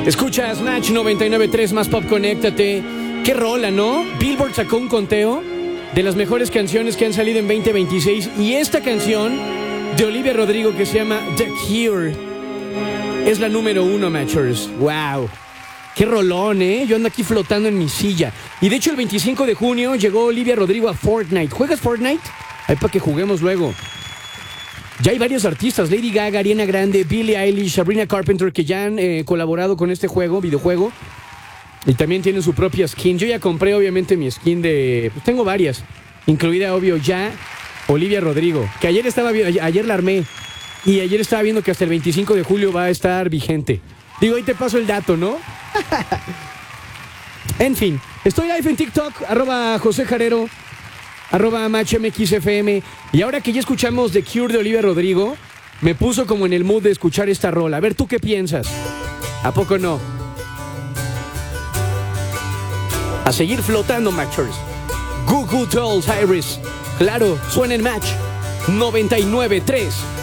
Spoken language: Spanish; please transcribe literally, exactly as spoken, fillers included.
Escuchas Match noventa y nueve punto tres más Pop, conéctate. Qué rola, ¿no? Billboard sacó un conteo de las mejores canciones que han salido en veinte veintiséis y esta canción de Olivia Rodrigo que se llama The Cure es la número uno, Matchers. Wow. Qué rolón, ¿eh? Yo ando aquí flotando en mi silla. Y de hecho el veinticinco de junio llegó Olivia Rodrigo a Fortnite. ¿Juegas Fortnite? Ahí para que juguemos luego. Ya hay varios artistas, Lady Gaga, Ariana Grande, Billie Eilish, Sabrina Carpenter, que ya han eh, colaborado con este juego, videojuego. Y también tienen su propia skin. Yo ya compré, obviamente, mi skin de... Pues tengo varias, incluida, obvio, ya Olivia Rodrigo, que ayer estaba ayer la armé. Y ayer estaba viendo que hasta el veinticinco de julio va a estar vigente. Digo, ahí te paso el dato, ¿no? En fin, estoy live en TikTok, arroba José Jarero, arroba MatchMXFM. Y ahora que ya escuchamos The Cure de Olivia Rodrigo, me puso como en el mood de escuchar esta rola. A ver, ¿tú qué piensas? ¿A poco no? A seguir flotando, Matchers. Google Dolls, Iris. Claro, suena en Match noventa y nueve punto tres.